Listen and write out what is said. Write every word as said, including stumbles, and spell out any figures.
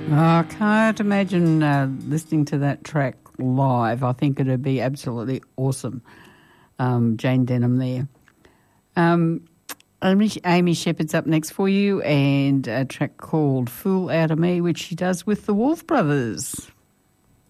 Oh, I can't imagine uh, listening to that track live. I think it would be absolutely awesome. Um, Jane Denham there. Um, Amy, Amy Shepherd's up next for you, and a track called Fool Out of Me, which she does with the Wolf Brothers.